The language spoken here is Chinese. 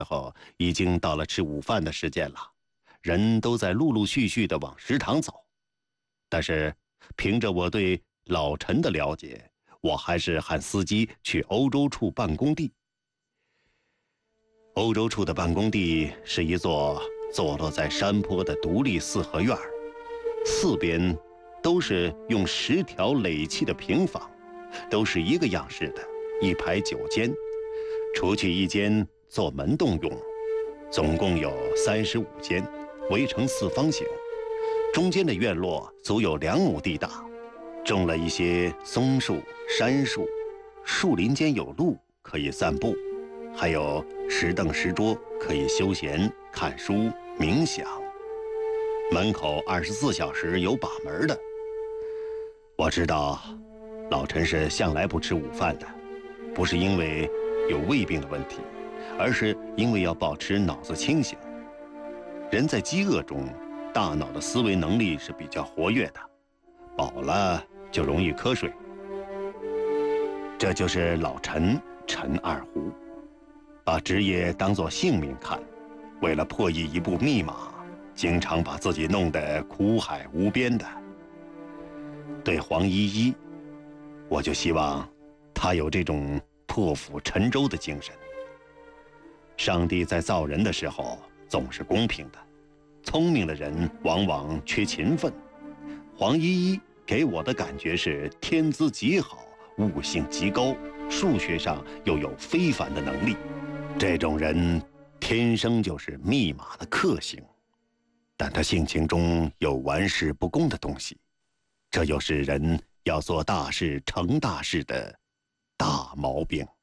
后已经到了吃午饭的时间了，人都在陆陆续续地往食堂走。但是凭着我对老陈的了解，我还是喊司机去欧洲处办公地。欧洲处的办公地是一座坐落在山坡的独立四合院，四边都是用石条垒砌的平房，都是一个样式的，一排9间，除去一间做门洞用，总共有35间，围成4方形。中间的院落足有2亩地大，种了一些松树、杉树，树林间有路可以散步，还有石凳石桌可以休闲、看书、冥想。门口24小时有把门的。我知道老陈是向来不吃午饭的，不是因为有胃病的问题，而是因为要保持脑子清醒。人在饥饿中，大脑的思维能力是比较活跃的，饱了就容易瞌睡。这就是老陈二胡，把职业当作性命看，为了破译一部密码，经常把自己弄得苦海无边的。对黄依依，我就希望她有这种破釜沉舟的精神。上帝在造人的时候总是公平的，聪明的人往往缺勤奋。黄依依给我的感觉是天资极好，悟性极高，数学上又有非凡的能力。这种人天生就是密码的克星，但他性情中有玩世不恭的东西，这又是人要做大事成大事的大毛病。